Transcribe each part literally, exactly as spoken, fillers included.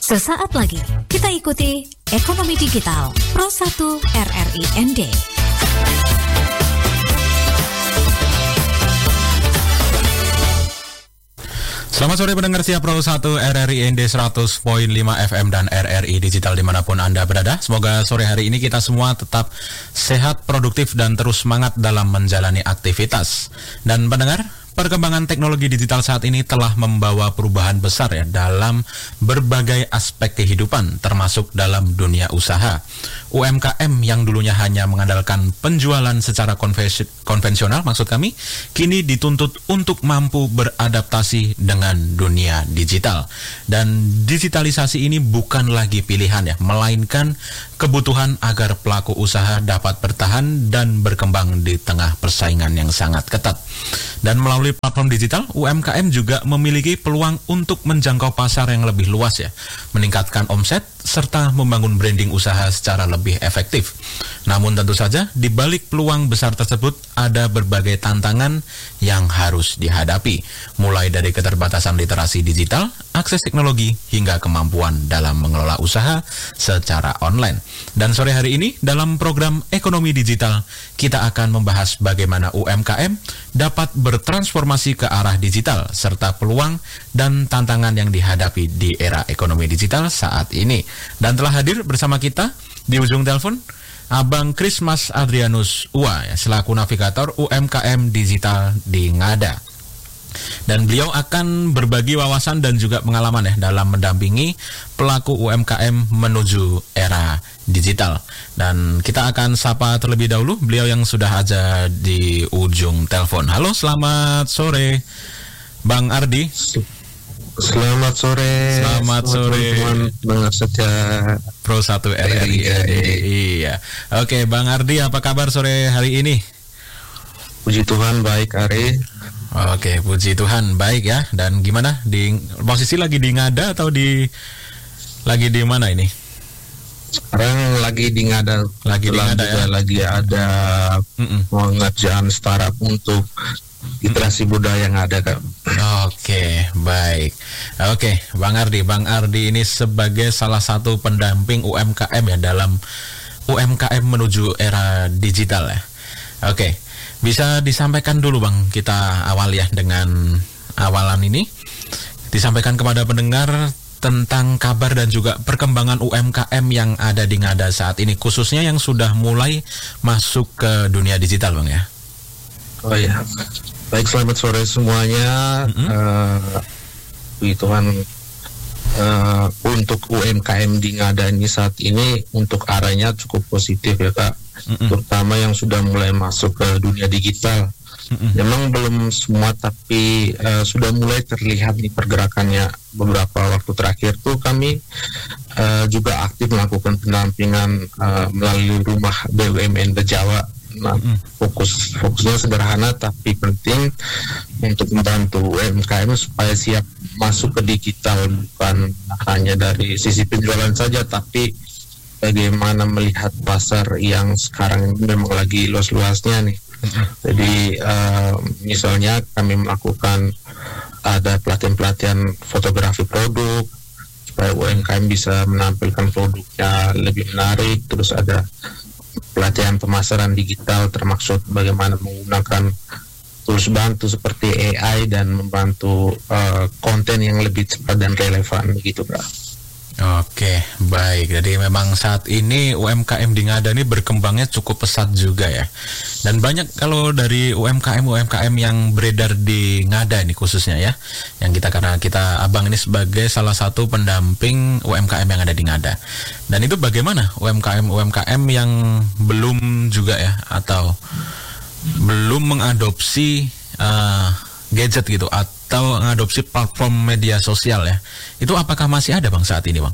Sesaat lagi kita ikuti Ekonomi Digital Pro satu R R I N D. Selamat sore pendengar Siap Pro satu R R I N D seratus koma lima F M dan R R I Digital dimanapun Anda berada. Semoga sore hari ini kita semua tetap sehat, produktif, dan terus semangat dalam menjalani aktivitas. Dan pendengar, perkembangan teknologi digital saat ini telah membawa perubahan besar ya dalam berbagai aspek kehidupan, termasuk dalam dunia usaha. U M K M yang dulunya hanya mengandalkan penjualan secara konvensi- konvensional, maksud kami, kini dituntut untuk mampu beradaptasi dengan dunia digital. Dan digitalisasi ini bukan lagi pilihan ya, melainkan kebutuhan agar pelaku usaha dapat bertahan dan berkembang di tengah persaingan yang sangat ketat. Dan melalui platform digital, U M K M juga memiliki peluang untuk menjangkau pasar yang lebih luas ya, meningkatkan omset, serta membangun branding usaha secara lebih efektif. Namun tentu saja, di balik peluang besar tersebut ada berbagai tantangan yang harus dihadapi, mulai dari keterbatasan literasi digital, akses teknologi, hingga kemampuan dalam mengelola usaha secara online. Dan sore hari ini, dalam program Ekonomi Digital, kita akan membahas bagaimana U M K M dapat bertransformasi ke arah digital, serta peluang dan tantangan yang dihadapi di era ekonomi digital saat ini. Dan telah hadir bersama kita di ujung telepon Abang Krismas Adrianus Ua ya, selaku navigator U M K M Digital di Ngada. Dan beliau akan berbagi wawasan dan juga pengalaman ya dalam mendampingi pelaku U M K M menuju era digital. Dan kita akan sapa terlebih dahulu beliau yang sudah ada di ujung telepon. Halo, selamat sore Bang Ardi. Selamat sore. Selamat sore teman-teman dengar setia Pro satu R R I. Iya. Oke, Bang Ardi, apa kabar sore hari ini? Puji Tuhan baik, Ari. Oke, puji Tuhan baik ya. Dan gimana, di posisi lagi di Ngada atau di lagi di mana ini? Sekarang lagi di Ngada. Lagi di Ngada ya. Lagi ada pengerjaan startup untuk literasi budaya yang ada, Kak. Oke, baik. Oke, Bang Ardi, Bang Ardi ini sebagai salah satu pendamping U M K M ya dalam U M K M menuju era digital ya. Oke, bisa disampaikan dulu Bang, kita awal ya dengan awalan ini. Disampaikan kepada pendengar tentang kabar dan juga perkembangan U M K M yang ada di Ngada saat ini, khususnya yang sudah mulai masuk ke dunia digital Bang ya. Oh iya, baik, selamat sore semuanya. Mm-hmm. uh, Puji Tuhan, uh, untuk U M K M di Ngada ini saat ini untuk arahnya cukup positif ya Kak. Mm-hmm. Terutama yang sudah mulai masuk ke dunia digital. Mm-hmm. Memang belum semua, tapi uh, sudah mulai terlihat nih pergerakannya. Beberapa waktu terakhir tuh kami uh, juga aktif melakukan pendampingan uh, melalui rumah B U M N Bejawa. Nah, fokus fokusnya sederhana tapi penting untuk membantu U M K M supaya siap masuk ke digital, bukan hanya dari sisi penjualan saja, tapi bagaimana melihat pasar yang sekarang ini memang lagi luas-luasnya nih. Jadi uh, misalnya kami melakukan ada pelatihan-pelatihan fotografi produk supaya U M K M bisa menampilkan produknya lebih menarik, terus ada pelatihan pemasaran digital termasuk bagaimana menggunakan tools bantu seperti A I dan membantu uh, konten yang lebih cepat dan relevan begitu, Pak. Oke, baik. Jadi memang saat ini U M K M di Ngada ini berkembangnya cukup pesat juga ya. Dan banyak kalau dari U M K M U M K M yang beredar di Ngada ini khususnya ya. Yang kita karena kita Abang ini sebagai salah satu pendamping U M K M yang ada di Ngada. Dan itu bagaimana U M K M U M K M yang belum juga ya atau belum mengadopsi uh, gadget gitu atau mengadopsi platform media sosial ya. Itu apakah masih ada Bang saat ini Bang?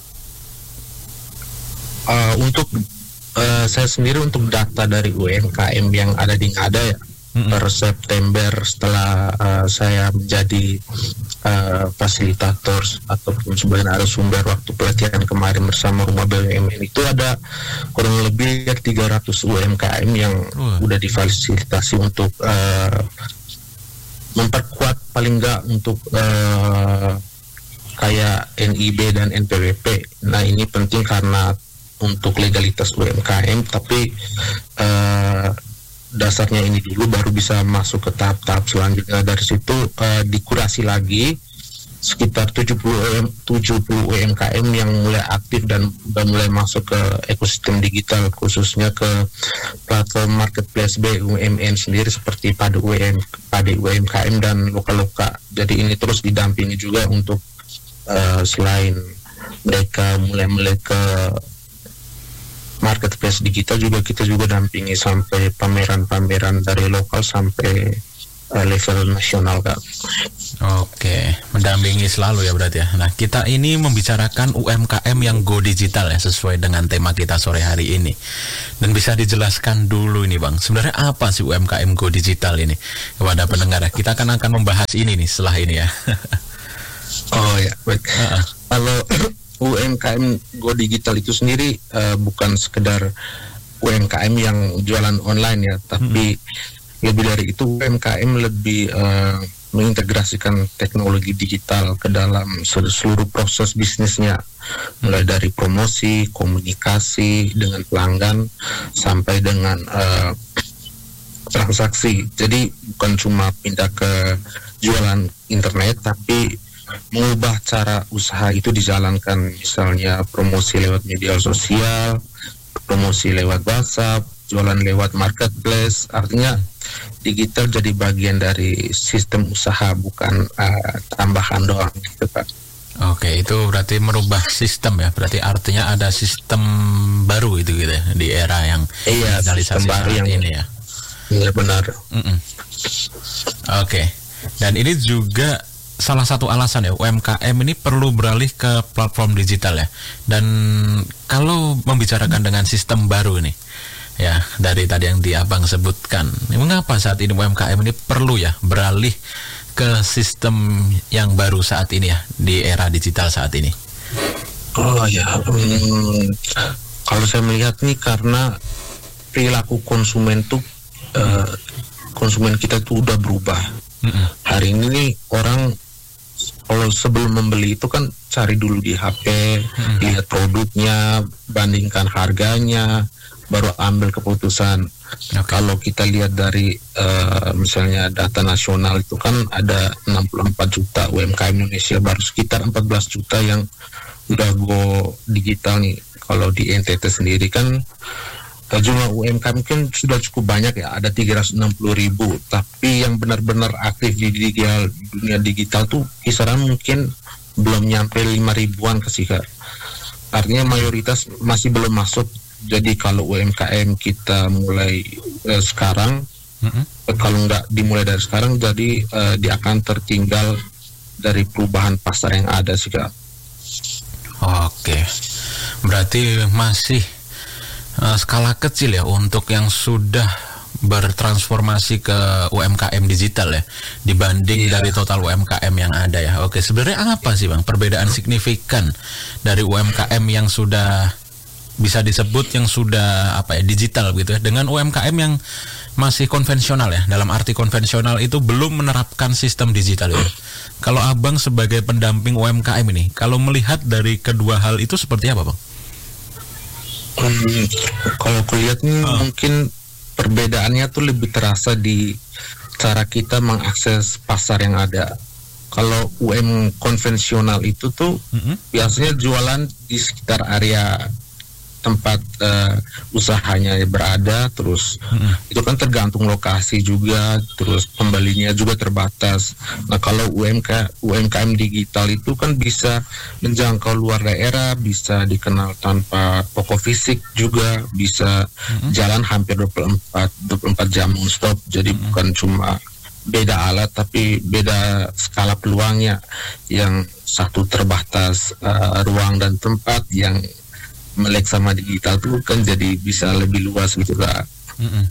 Uh, untuk uh, saya sendiri untuk data dari U M K M yang ada di Ngada ya, mm-hmm. per September setelah uh, saya menjadi uh, fasilitator ataupun sebagai narasumber waktu pelatihan kemarin bersama Rumah B U M N, itu ada kurang lebih tiga ratus U M K M yang uh. udah difasilitasi untuk uh, memperkuat paling enggak untuk uh, kayak N I B dan N P W P. Nah ini penting karena untuk legalitas U M K M, tapi uh, dasarnya ini dulu baru bisa masuk ke tahap-tahap selanjutnya. Dari situ uh, dikurasi lagi sekitar tujuh puluh U M K M yang mulai aktif dan udah mulai masuk ke ekosistem digital, khususnya ke platform marketplace B U M N sendiri seperti Padu U M, Padu U M K M dan Lokaloka. Jadi ini terus didampingi juga untuk uh, selain mereka mulai-mulai ke marketplace digital, juga kita juga dampingi sampai pameran-pameran dari lokal sampai uh, level nasional, Kak. Oke, mendampingi selalu ya berarti ya. Nah, kita ini membicarakan U M K M yang go digital ya, sesuai dengan tema kita sore hari ini. Dan bisa dijelaskan dulu ini Bang, sebenarnya apa sih U M K M go digital ini kepada pendengar ya? Kita akan akan membahas ini nih setelah ini ya. Oh ya, baik. Uh-uh. Kalau U M K M go digital itu sendiri uh, bukan sekedar U M K M yang jualan online ya, tapi hmm. lebih dari itu U M K M lebih uh, mengintegrasikan teknologi digital ke dalam seluruh proses bisnisnya, mulai dari promosi, komunikasi dengan pelanggan sampai dengan uh, transaksi. Jadi bukan cuma pindah ke jualan internet, tapi mengubah cara usaha itu dijalankan, misalnya promosi lewat media sosial, promosi lewat WhatsApp, jualan lewat marketplace. Artinya digital jadi bagian dari sistem usaha, bukan uh, tambahan doang gitu, Pak. Oke, itu berarti merubah sistem ya. Berarti artinya ada sistem baru itu gitu ya, di era yang iya, digitalisasi saat yang ini ya. Iya benar. Mm-mm. Oke, dan ini juga salah satu alasan ya U M K M ini perlu beralih ke platform digital ya. Dan kalau membicarakan dengan sistem baru ini ya, dari tadi yang di Abang sebutkan, mengapa saat ini U M K M ini perlu ya beralih ke sistem yang baru saat ini ya, di era digital saat ini? Oh ya, hmm, kalau saya melihat nih karena perilaku konsumen tuh uh, konsumen kita tuh udah berubah. Mm-mm. Hari ini nih orang kalau sebelum membeli itu kan cari dulu di H P, hmm. lihat produknya, bandingkan harganya, baru ambil keputusan. Okay. Kalau kita lihat dari uh, misalnya data nasional itu kan ada enam puluh empat juta U M K M Indonesia, baru sekitar empat belas juta yang udah go digital nih. Kalau di N T T sendiri kan jumlah U M K M kan sudah cukup banyak ya, ada tiga ratus enam puluh ribu, tapi yang benar-benar aktif di digital, dunia digital tuh kisaran mungkin belum nyampe lima ribuan ke sih, Kak. Artinya mayoritas masih belum masuk. Jadi kalau U M K M kita mulai eh, sekarang, mm-hmm. eh, kalau nggak dimulai dari sekarang, jadi eh, dia akan tertinggal dari perubahan pasar yang ada sih, Kak. Oke, berarti masih Uh, skala kecil ya untuk yang sudah bertransformasi ke U M K M digital ya, dibanding yeah. dari total U M K M yang ada ya. Oke, sebenarnya apa sih Bang perbedaan signifikan dari U M K M yang sudah bisa disebut yang sudah apa ya digital gitu ya, dengan U M K M yang masih konvensional ya? Dalam arti konvensional itu belum menerapkan sistem digital ya. Kalau Abang sebagai pendamping U M K M ini, kalau melihat dari kedua hal itu seperti apa Bang? Hmm, kalau kulihat nih oh. mungkin perbedaannya tuh lebih terasa di cara kita mengakses pasar yang ada. Kalau U M konvensional itu tuh mm-hmm. biasanya jualan di sekitar area tempat uh, usahanya berada, terus hmm. itu kan tergantung lokasi juga, terus pembelinya juga terbatas. Nah kalau U M K U M K M digital itu kan bisa menjangkau luar daerah, bisa dikenal tanpa toko fisik juga, bisa hmm. jalan hampir dua puluh empat jam non-stop. Jadi hmm. bukan cuma beda alat tapi beda skala peluangnya, yang satu terbatas uh, ruang dan tempat, yang melek sama digital tuh kan jadi bisa lebih luas gitu Kak. Mm-mm.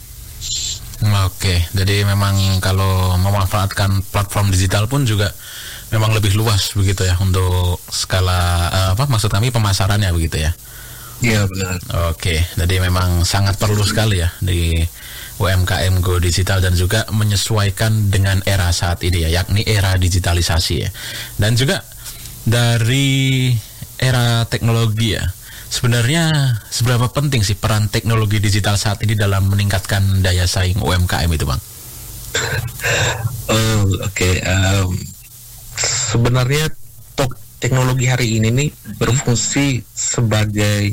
Oke, jadi memang kalau memanfaatkan platform digital pun juga memang lebih luas begitu ya untuk skala uh, apa maksud kami pemasarannya begitu ya. Iya benar. Oke, jadi memang sangat perlu sekali ya di U M K M Go Digital dan juga menyesuaikan dengan era saat ini ya, yakni era digitalisasi ya. Dan juga dari era teknologi ya, sebenarnya seberapa penting sih peran teknologi digital saat ini dalam meningkatkan daya saing U M K M itu, Bang? Oh, oke. Okay. Um, sebenarnya tok teknologi hari ini nih berfungsi sebagai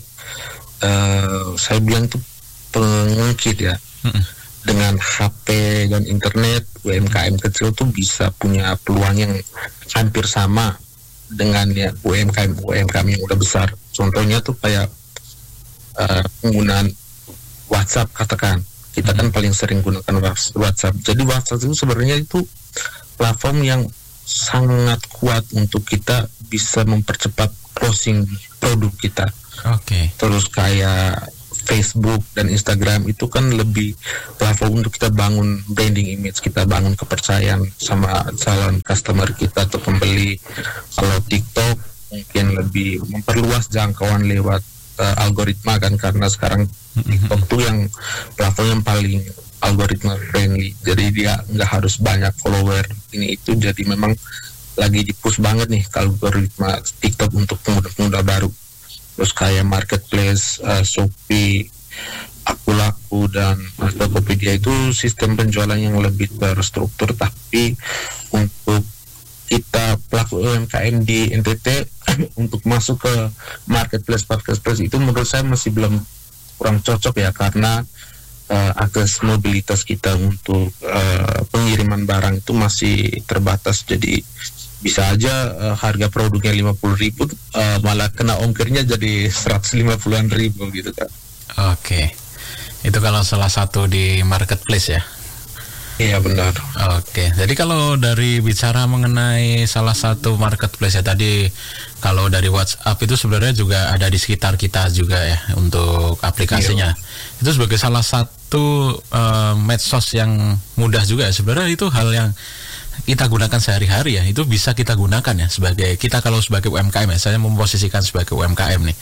uh, saya bilang tuh pengungkit ya. Mm-mm. Dengan H P dan internet, U M K M kecil tuh bisa punya peluang yang hampir sama dengan ya U M K M U M K M yang udah besar. Contohnya tuh kayak uh, penggunaan WhatsApp, katakan kita kan paling sering gunakan WhatsApp. Jadi WhatsApp itu sebenarnya itu platform yang sangat kuat untuk kita bisa mempercepat closing produk kita. Oke. Okay. Terus kayak Facebook dan Instagram itu kan lebih platform untuk kita bangun branding image, kita bangun kepercayaan sama calon customer kita atau pembeli. Kalau TikTok mungkin lebih memperluas jangkauan lewat uh, algoritma kan, karena sekarang TikTok tuh yang platform yang paling algoritma friendly, jadi dia nggak harus banyak follower ini itu, jadi memang lagi di-push banget nih algoritma TikTok untuk pemuda-pemuda baru. Terus kayak marketplace, uh, Shopee, Akulaku dan Tokopedia itu sistem penjualan yang lebih terstruktur, tapi untuk kita pelaku U M K M di N T T untuk masuk ke marketplace marketplace itu menurut saya masih belum, kurang cocok ya, karena uh, akses mobilitas kita untuk uh, pengiriman barang itu masih terbatas. Jadi bisa aja uh, harga produknya lima puluh ribu uh, malah kena ongkirnya jadi seratus lima puluhan ribu gitu kan. Oke, itu kalau salah satu di marketplace ya. Iya benar. Oke, jadi kalau dari bicara mengenai salah satu marketplace ya tadi, kalau dari WhatsApp itu sebenarnya juga ada di sekitar kita juga ya untuk aplikasinya. Iya. Itu sebagai salah satu uh, medsos yang mudah juga ya. Sebenarnya itu hal yang kita gunakan sehari-hari ya, itu bisa kita gunakan ya sebagai kita kalau sebagai U M K M ya, saya memposisikan sebagai U M K M nih.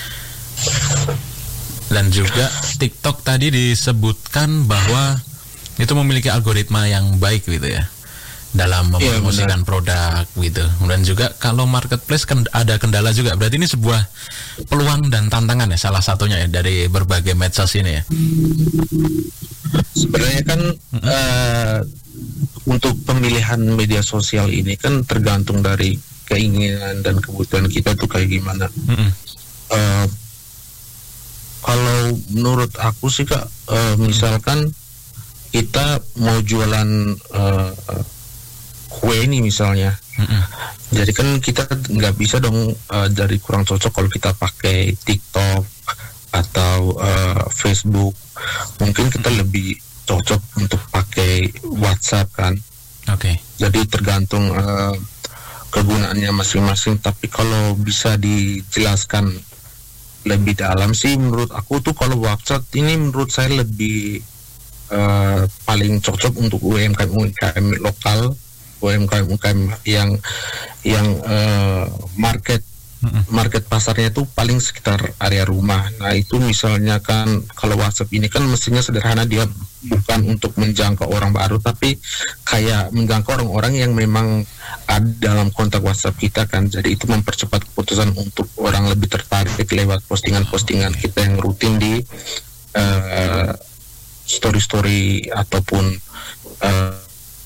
Dan juga TikTok tadi disebutkan bahwa itu memiliki algoritma yang baik gitu ya dalam mempromosikan ya, produk gitu. Dan juga kalau marketplace kan ada kendala juga. Berarti ini sebuah peluang dan tantangan ya salah satunya ya dari berbagai medsos ini ya. Sebenarnya kan mm-hmm. uh, untuk pemilihan media sosial ini kan tergantung dari keinginan dan kebutuhan kita tuh kayak gimana. Mm-hmm. Uh, kalau menurut aku sih Kak, uh, misalkan kita mau jualan uh, kue ini misalnya, mm-hmm. jadi kan kita nggak bisa dong uh, jadi kurang cocok kalau kita pakai TikTok atau uh, Facebook. Mungkin kita lebih cocok untuk pakai WhatsApp kan. Oke. Okay. Jadi tergantung uh, kegunaannya masing-masing. Tapi kalau bisa dijelaskan lebih dalam sih, menurut aku tuh kalau WhatsApp ini menurut saya lebih uh, paling cocok untuk U M K M U M K M lokal, U M K M U M K M yang yang uh, market market pasarnya itu paling sekitar area rumah. Nah itu misalnya kan kalau WhatsApp ini kan mestinya sederhana, dia bukan untuk menjangkau orang baru, tapi kayak menjangkau orang-orang yang memang ada dalam kontak WhatsApp kita kan. Jadi itu mempercepat keputusan untuk orang lebih tertarik lewat postingan-postingan kita yang rutin di uh, story-story ataupun uh,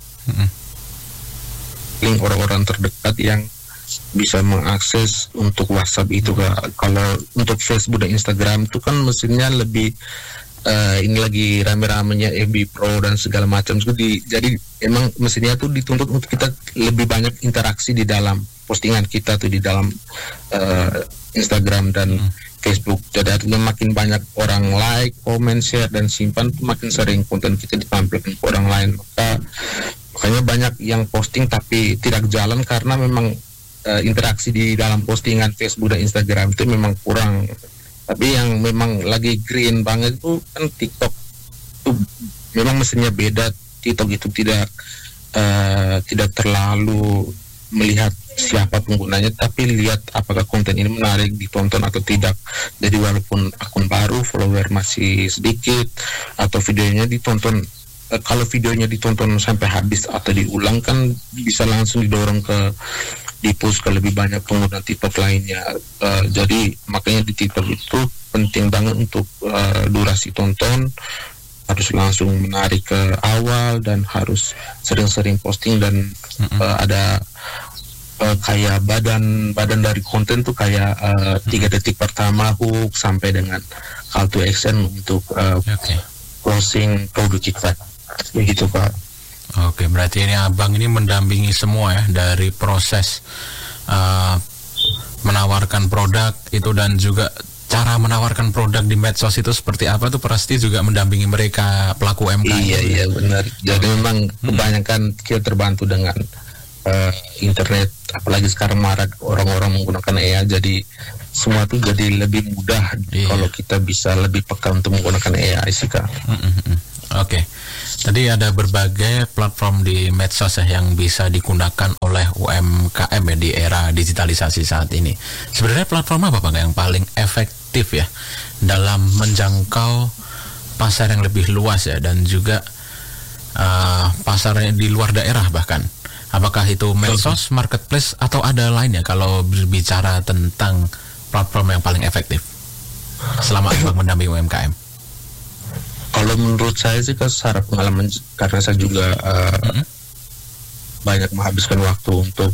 link orang-orang terdekat yang bisa mengakses untuk WhatsApp itu. Kalau untuk Facebook dan Instagram itu kan mesinnya lebih uh, ini lagi rame-ramenya F B Pro dan segala macam. Jadi, jadi emang mesinnya tuh dituntut untuk kita lebih banyak interaksi di dalam postingan kita tuh di dalam uh, Instagram dan hmm. Facebook. Jadi artinya makin banyak orang like, comment, share dan simpan, makin sering konten kita ditampilkan ke orang lain. Maka makanya banyak yang posting tapi tidak jalan karena memang Uh, interaksi di dalam postingan Facebook dan Instagram itu memang kurang. Tapi yang memang lagi green banget itu kan TikTok. Itu memang mesinnya beda. TikTok itu tidak uh, tidak terlalu melihat siapa penggunanya, tapi lihat apakah konten ini menarik ditonton atau tidak. Jadi walaupun akun baru, follower masih sedikit, atau videonya ditonton, uh, kalau videonya ditonton sampai habis atau diulang kan bisa langsung didorong ke di-push ke lebih banyak pengguna TikTok lainnya. Uh, jadi makanya di TikTok itu penting banget untuk uh, durasi tonton harus langsung menarik ke awal dan harus sering-sering posting dan mm-hmm. uh, ada uh, kayak badan badan dari konten tuh kayak uh, tiga detik pertama hook sampai dengan call to action untuk uh, okay. closing produk kita begitu Pak. Oke, berarti ini abang ini mendampingi semua ya dari proses uh, menawarkan produk itu dan juga cara menawarkan produk di medsos itu seperti apa tuh pasti juga mendampingi mereka pelaku U M K M. Iya iya benar. Jadi oh. memang kebanyakan kita terbantu dengan uh, internet, apalagi sekarang marak orang-orang menggunakan A I, jadi semua tuh jadi lebih mudah iya. kalau kita bisa lebih peka untuk menggunakan A I sih Kak. Mm-hmm. Oke. Okay. Tadi ada berbagai platform di medsos ya yang bisa digunakan oleh U M K M ya di era digitalisasi saat ini. Sebenarnya platform apa Bang yang paling efektif ya dalam menjangkau pasar yang lebih luas ya dan juga uh, pasar di luar daerah bahkan? Apakah itu medsos, marketplace atau ada lainnya kalau berbicara tentang platform yang paling efektif selama Abang mendampingi U M K M? Kalau menurut saya sih kan secara pengalaman karena saya juga uh, mm-hmm. banyak menghabiskan waktu untuk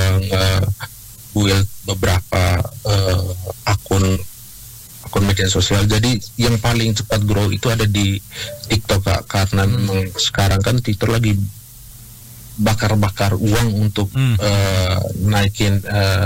nge-build beberapa uh, akun akun media sosial. Jadi yang paling cepat grow itu ada di TikTok Kak, karena mm-hmm. memang sekarang kan TikTok lagi bakar-bakar uang untuk mm. uh, naikin uh,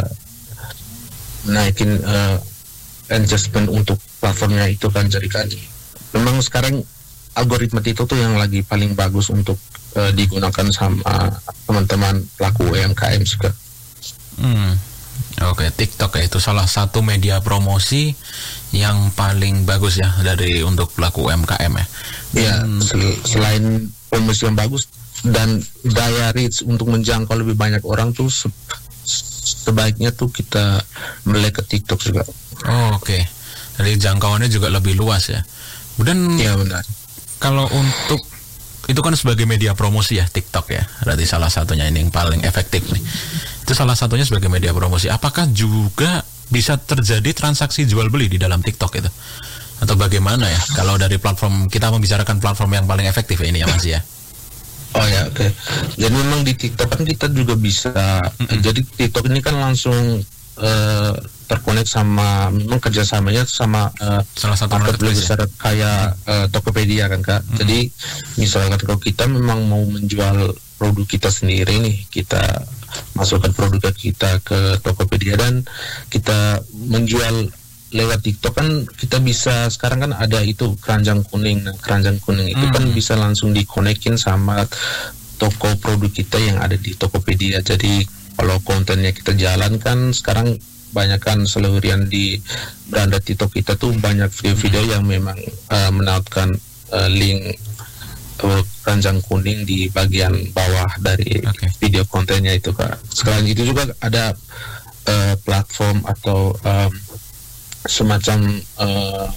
naikin uh, engagement untuk platformnya itu kan. Jadi kan memang sekarang algoritma TikTok tuh yang lagi paling bagus untuk uh, digunakan sama teman-teman pelaku U M K M juga. Hmm. Oke, okay. TikTok ya itu salah satu media promosi yang paling bagus ya dari untuk pelaku U M K M ya. Iya, hmm. sel- selain promosi yang bagus dan daya reach untuk menjangkau lebih banyak orang tuh se- sebaiknya tuh kita melek ke TikTok juga. Oh, oke. Okay. Jadi jangkauannya juga lebih luas ya. Dan ya benar. Kalau untuk itu kan sebagai media promosi ya TikTok ya, berarti salah satunya ini yang paling efektif nih. Itu salah satunya sebagai media promosi. Apakah juga bisa terjadi transaksi jual beli di dalam TikTok itu? Atau bagaimana ya? Kalau dari platform kita membicarakan platform yang paling efektif ya ini ya Mas ya. Oh ya oke. Okay. Jadi memang di TikTok kan kita juga bisa. Mm-hmm. Jadi TikTok ini kan langsung uh, terkonek sama memang kerjasamanya sama uh, salah satu marketplace besar kayak uh, Tokopedia kan Kak. Mm-hmm. Jadi misalkan kalau kita memang mau menjual produk kita sendiri nih, kita masukkan produk kita ke Tokopedia dan kita menjual lewat TikTok kan kita bisa sekarang kan ada itu keranjang kuning. Nah, keranjang kuning itu mm-hmm. kan bisa langsung dikonekin sama toko produk kita yang ada di Tokopedia. Jadi kalau kontennya kita jalankan sekarang banyak kan seluruhan di beranda TikTok kita tuh banyak video-video yang memang uh, menautkan uh, link uh, keranjang kuning di bagian bawah dari okay. video kontennya itu Kak. Selain itu juga ada uh, platform atau um, semacam uh,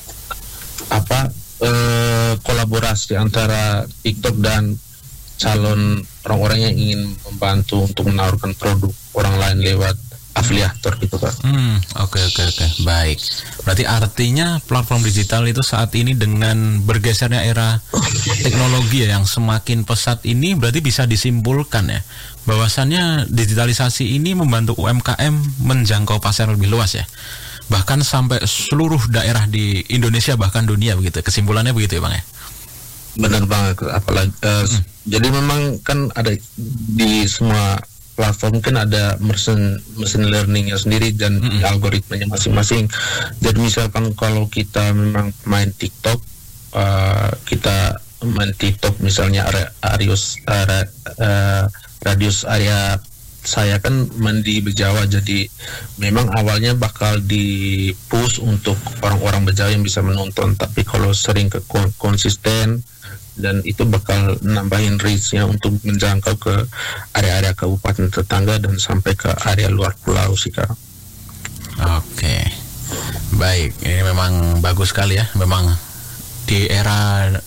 apa uh, kolaborasi antara TikTok dan calon orang-orang yang ingin membantu untuk menawarkan produk orang lain lewat afiliator gitu Pak. Hmm, oke oke oke, baik. Berarti artinya platform digital itu saat ini dengan bergesernya era teknologi ya, yang semakin pesat ini berarti bisa disimpulkan ya bahwasannya digitalisasi ini membantu U M K M menjangkau pasar lebih luas ya. Bahkan sampai seluruh daerah di Indonesia bahkan dunia begitu. Kesimpulannya begitu ya Bang ya. Benar banget, apalagi uh, hmm. jadi memang kan ada di semua platform kan ada machine machine learningnya sendiri dan mm-hmm. algoritmanya masing-masing. Jadi misalkan kalau kita memang main TikTok, uh, kita main TikTok misalnya radius uh, uh, radius area saya kan mandi Bejawa, jadi memang awalnya bakal di push untuk orang-orang Bejawa yang bisa menonton, tapi kalau sering ke konsisten dan itu bakal nambahin reach-nya untuk menjangkau ke area-area kabupaten tetangga dan sampai ke area luar pulau sih Kak. Oke, baik, ini memang bagus sekali ya. Memang di era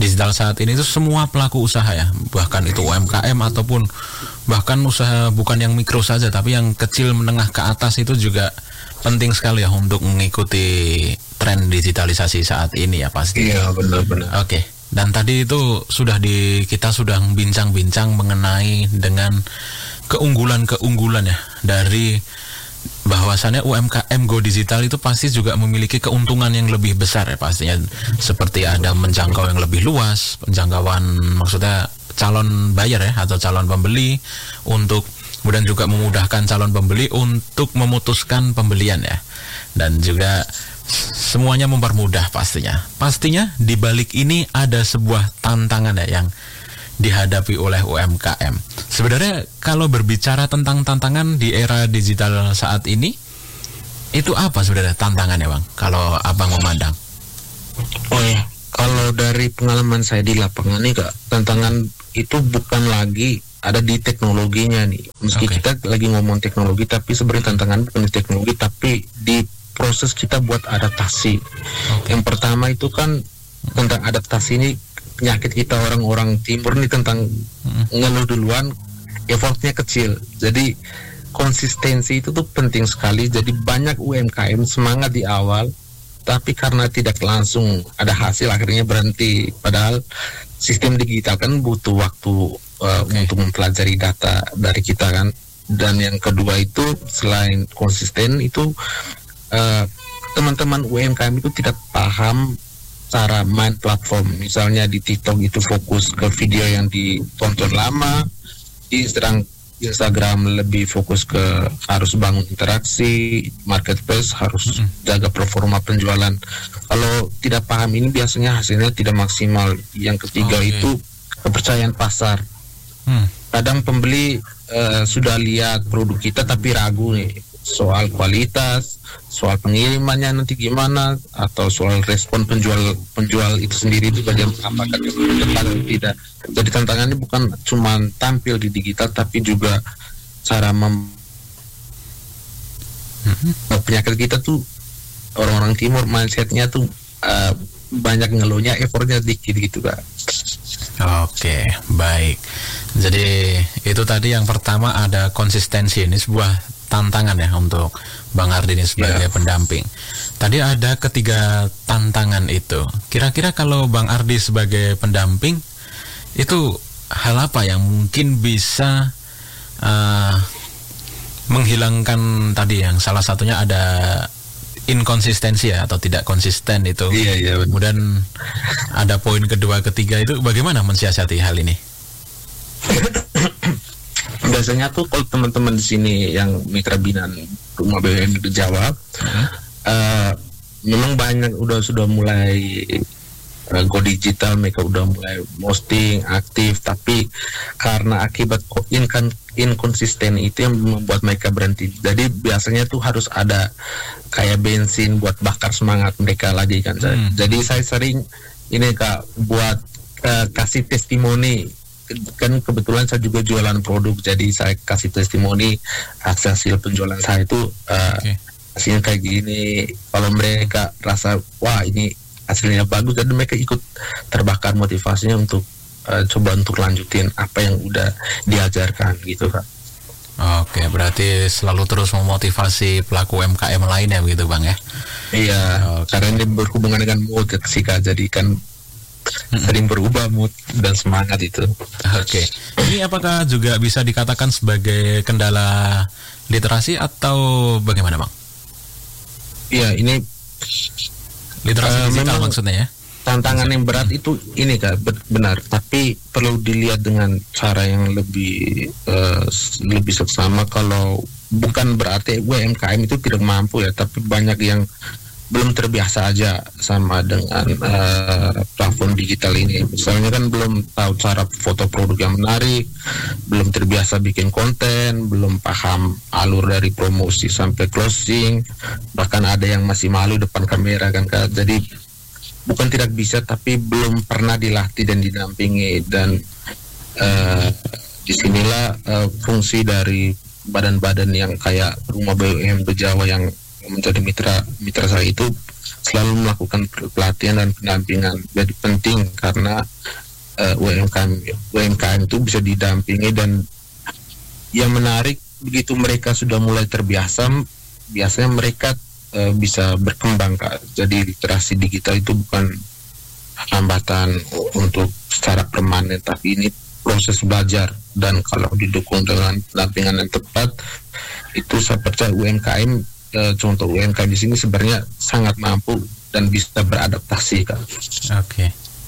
digital saat ini itu semua pelaku usaha ya, bahkan itu U M K M ataupun bahkan usaha bukan yang mikro saja, tapi yang kecil menengah ke atas itu juga penting sekali ya untuk mengikuti tren digitalisasi saat ini ya pasti. Iya, benar-benar. Oke. Dan tadi itu sudah di kita sudah bincang-bincang mengenai dengan keunggulan-keunggulan ya dari bahwasannya U M K M Go Digital itu pasti juga memiliki keuntungan yang lebih besar ya pastinya, seperti ada menjangkau yang lebih luas, penjangkauan maksudnya calon buyer ya atau calon pembeli, untuk kemudian juga memudahkan calon pembeli untuk memutuskan pembelian ya, dan juga semuanya mempermudah pastinya. Pastinya di balik ini ada sebuah tantangan ya yang dihadapi oleh U M K M. Sebenarnya kalau berbicara tentang tantangan di era digital saat ini, itu apa sebenarnya tantangannya Bang? Kalau Abang memandang. Oh ya, kalau dari pengalaman saya di lapangan nih Kak, tantangan itu bukan lagi ada di teknologinya nih. Meski Okay. kita lagi ngomong teknologi, tapi sebenarnya tantangan bukan di teknologi, tapi di proses kita buat adaptasi. Okay. Yang pertama itu kan tentang adaptasi ini, penyakit kita orang-orang timur nih tentang hmm. ngeluh duluan, effortnya kecil. Jadi konsistensi itu tuh penting sekali. Jadi banyak U M K M semangat di awal, tapi karena tidak langsung ada hasil akhirnya berhenti. Padahal sistem digital kan butuh waktu uh, okay. untuk mempelajari data dari kita kan. Dan yang kedua itu selain konsisten itu uh, teman-teman U M K M itu tidak paham cara main platform. Misalnya di TikTok itu fokus ke video yang ditonton lama, di Instagram, Instagram lebih fokus ke harus bangun interaksi, marketplace harus mm-hmm. jaga performa penjualan. Kalau tidak paham ini biasanya hasilnya tidak maksimal. Yang ketiga okay. itu kepercayaan pasar. Hmm. Kadang pembeli uh, sudah lihat produk kita tapi ragu nih soal kualitas, soal pengirimannya nanti gimana, atau soal respon penjual penjual itu sendiri itu bagaimana, apakah tepat atau tidak. Jadi tantangannya bukan cuma tampil di digital, tapi juga cara mem mm-hmm. penyakit kita tuh orang-orang timur mindsetnya tuh uh, banyak ngeluhnya, effortnya dikit gitu Kak. Oke, baik. Jadi itu tadi yang pertama ada konsistensi, ini sebuah tantangan ya untuk Bang Ardi ini sebagai yeah. pendamping. Tadi ada ketiga tantangan itu. Kira-kira kalau Bang Ardi sebagai pendamping, itu hal apa yang mungkin bisa uh, menghilangkan tadi yang salah satunya ada inkonsistensi ya, atau tidak konsisten itu. Iya, iya. Kemudian ada poin kedua, ketiga itu bagaimana mensiasati hal ini? Biasanya tuh kalau teman-teman di sini yang mitra binaan rumah B U M di Jawa, hmm. uh, memang banyak udah sudah mulai uh, go digital, mereka udah mulai posting aktif, tapi karena akibat inkan inkonsisten itu yang membuat mereka berhenti. Jadi biasanya tuh harus ada kayak bensin buat bakar semangat mereka lagi kan. Hmm. Jadi saya sering ini Kak buat uh, kasih testimoni. Kan kebetulan saya juga jualan produk, jadi saya kasih testimoni hasil hasil penjualan saya itu uh, okay. hasilnya kayak gini. Kalau mereka rasa wah ini hasilnya bagus, jadi mereka ikut terbakar motivasinya untuk uh, coba untuk lanjutin apa yang udah diajarkan gitu Kak. Oke, berarti selalu terus memotivasi pelaku U M K M lainnya begitu Bang ya? Iya, okay. Karena ini berhubungan dengan mood sih Kak, jadi kan sering berubah mood dan semangat itu. Oke. Okay. Ini apakah juga bisa dikatakan sebagai kendala literasi atau bagaimana Bang? Iya, ini literasi uh, digital maksudnya ya? Tantangan yang berat hmm. itu ini Kak, benar. Tapi perlu dilihat dengan cara yang lebih uh, lebih seksama. Kalau bukan berarti U M K M itu tidak mampu ya, tapi banyak yang belum terbiasa aja sama dengan uh, platform digital ini. Misalnya kan belum tahu cara foto produk yang menarik, belum terbiasa bikin konten, belum paham alur dari promosi sampai closing, bahkan ada yang masih malu depan kamera kan Kak. Jadi bukan tidak bisa, tapi belum pernah dilatih dan didampingi. Dan uh, disinilah uh, fungsi dari badan-badan yang kayak Rumah B U M Jawa yang menjadi mitra mitra saya itu selalu melakukan pelatihan dan pendampingan. Jadi penting karena uh, U M K M U M K M itu bisa didampingi, dan yang menarik begitu mereka sudah mulai terbiasa, biasanya mereka uh, bisa berkembang, Kak. Jadi literasi digital itu bukan hambatan untuk secara permanen, tapi ini proses belajar, dan kalau didukung dengan pendampingan yang tepat, itu saya percaya U M K M, e, contoh U M K M di sini sebenarnya sangat mampu dan bisa beradaptasi, Kak. Oke,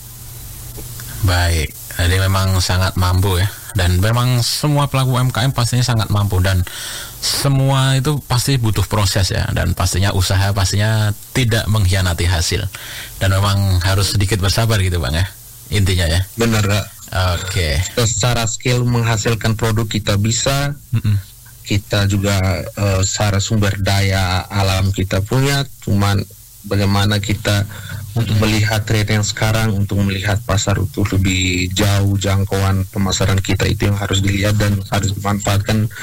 baik. Jadi memang sangat mampu ya, dan memang semua pelaku U M K M pastinya sangat mampu, dan semua itu pasti butuh proses ya, dan pastinya usaha pastinya tidak mengkhianati hasil, dan memang harus sedikit bersabar gitu Bang ya, intinya ya. Benar, Kak. Oke. Okay. Secara skill menghasilkan produk kita bisa, Mm-mm. kita juga uh, secara sumber daya alam kita punya, cuman bagaimana kita untuk melihat tren yang sekarang, untuk melihat pasar untuk lebih jauh, jangkauan pemasaran kita itu yang harus dilihat dan harus dimanfaatkan